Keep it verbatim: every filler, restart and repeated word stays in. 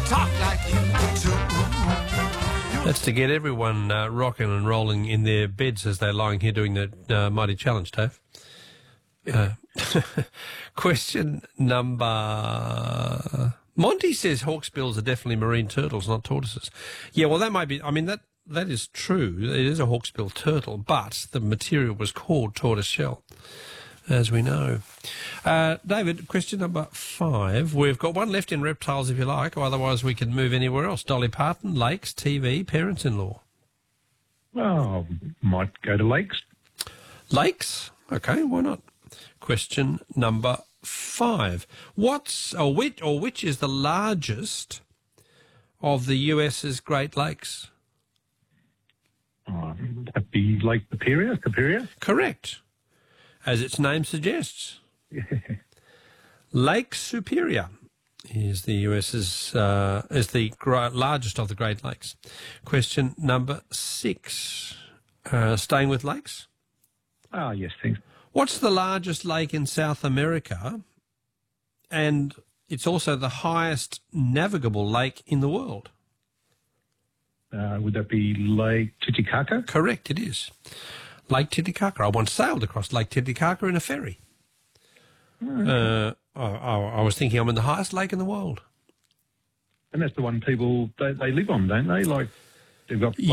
talk like you do. That's to get everyone uh, rocking and rolling in their beds as they're lying here doing the uh, Mighty Challenge, Dave. Uh, question number... Monty says hawksbills are definitely marine turtles, not tortoises. Yeah, well, that might be... I mean, that that is true. It is a hawksbill turtle, but the material was called tortoiseshell, as we know. Uh, David, question number five. We've got one left in reptiles, if you like, or otherwise we can move anywhere else. Dolly Parton, lakes, T V, parents-in-law. Oh, might go to lakes. Lakes? Okay, why not? Question number five. What's or which or which is the largest of the US's Great Lakes? Oh, that'd be Lake Superior. Superior. Correct, as its name suggests. Lake Superior is the US's uh, is the gra- largest of the Great Lakes. Question number six. Uh, staying with lakes. Ah, yes, thanks. What's the largest lake in South America? And it's also the highest navigable lake in the world. Uh, would that be Lake Titicaca? Correct, it is. Lake Titicaca. I once sailed across Lake Titicaca in a ferry. Oh, Uh, I, I, I was thinking I'm in the highest lake in the world. and that's the one people, they, they live on, don't they? Like, they've got